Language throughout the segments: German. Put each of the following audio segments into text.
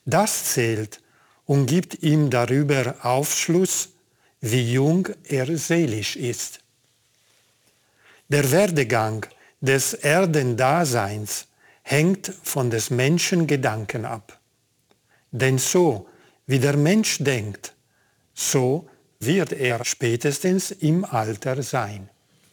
Das zählt und gibt ihm darüber Aufschluss, wie jung er seelisch ist. Der Werdegang des Erdendaseins hängt von des Menschen Gedanken ab. Denn so, wie der Mensch denkt, so wird er spätestens im Alter sein.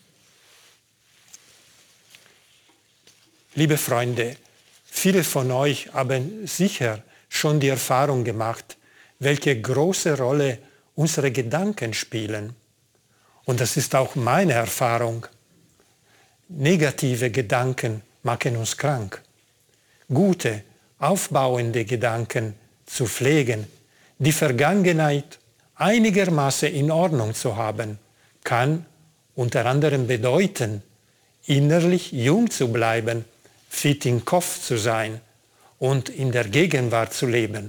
Liebe Freunde, viele von euch haben sicher schon die Erfahrung gemacht, welche große Rolle unsere Gedanken spielen. Und das ist auch meine Erfahrung. Negative Gedanken machen uns krank. Gute, aufbauende Gedanken zu pflegen, die Vergangenheit einigermaßen in Ordnung zu haben, kann unter anderem bedeuten, innerlich jung zu bleiben, fit im Kopf zu sein und in der Gegenwart zu leben.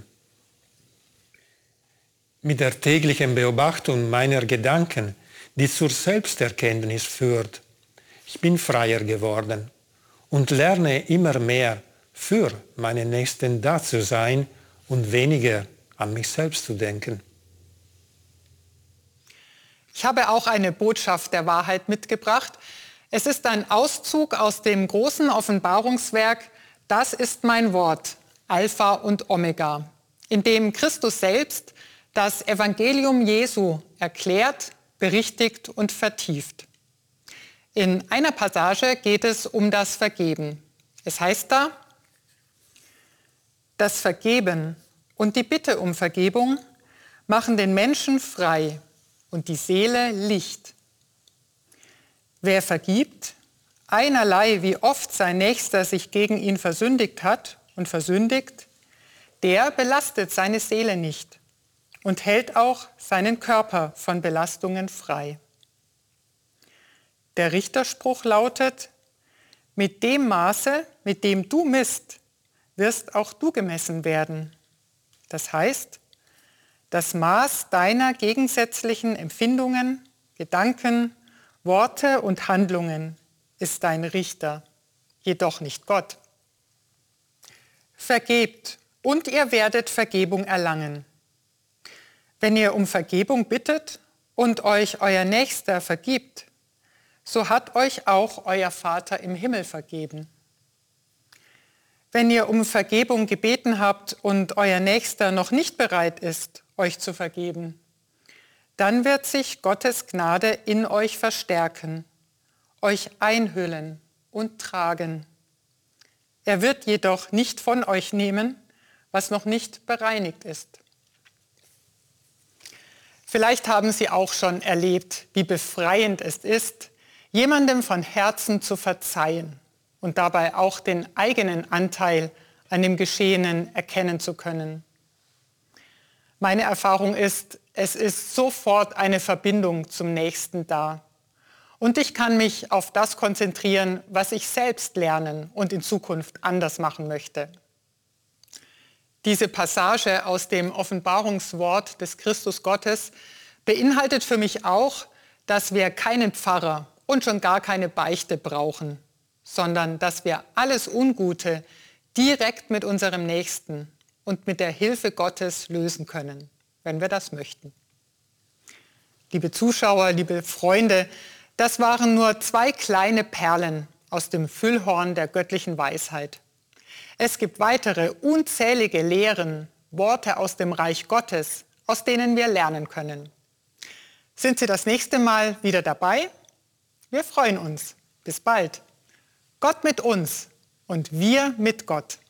Mit der täglichen Beobachtung meiner Gedanken, die zur Selbsterkenntnis führt, ich bin freier geworden und lerne immer mehr für meinen Nächsten da zu sein und weniger an mich selbst zu denken. Ich habe auch eine Botschaft der Wahrheit mitgebracht. Es ist ein Auszug aus dem großen Offenbarungswerk Das ist mein Wort, Alpha und Omega, in dem Christus selbst das Evangelium Jesu erklärt, berichtigt und vertieft. In einer Passage geht es um das Vergeben. Es heißt da: Das Vergeben und die Bitte um Vergebung machen den Menschen frei und die Seele Licht. Wer vergibt, einerlei wie oft sein Nächster sich gegen ihn versündigt hat und versündigt, der belastet seine Seele nicht und hält auch seinen Körper von Belastungen frei. Der Richterspruch lautet: Mit dem Maße, mit dem du misst, wirst auch du gemessen werden. Das heißt, das Maß deiner gegensätzlichen Empfindungen, Gedanken, Worte und Handlungen ist dein Richter, jedoch nicht Gott. Vergebt und ihr werdet Vergebung erlangen. Wenn ihr um Vergebung bittet und euch euer Nächster vergibt, so hat euch auch euer Vater im Himmel vergeben. Wenn ihr um Vergebung gebeten habt und euer Nächster noch nicht bereit ist, euch zu vergeben, dann wird sich Gottes Gnade in euch verstärken, euch einhüllen und tragen. Er wird jedoch nicht von euch nehmen, was noch nicht bereinigt ist. Vielleicht haben Sie auch schon erlebt, wie befreiend es ist, jemandem von Herzen zu verzeihen und dabei auch den eigenen Anteil an dem Geschehenen erkennen zu können. Meine Erfahrung ist, es ist sofort eine Verbindung zum Nächsten da. Und ich kann mich auf das konzentrieren, was ich selbst lernen und in Zukunft anders machen möchte. Diese Passage aus dem Offenbarungswort des Christus Gottes beinhaltet für mich auch, dass wir keinen Pfarrer und schon gar keine Beichte brauchen, sondern dass wir alles Ungute direkt mit unserem Nächsten und mit der Hilfe Gottes lösen können, wenn wir das möchten. Liebe Zuschauer, liebe Freunde, das waren nur 2 kleine Perlen aus dem Füllhorn der göttlichen Weisheit. Es gibt weitere unzählige Lehren, Worte aus dem Reich Gottes, aus denen wir lernen können. Sind Sie das nächste Mal wieder dabei? Wir freuen uns. Bis bald. Gott mit uns und wir mit Gott.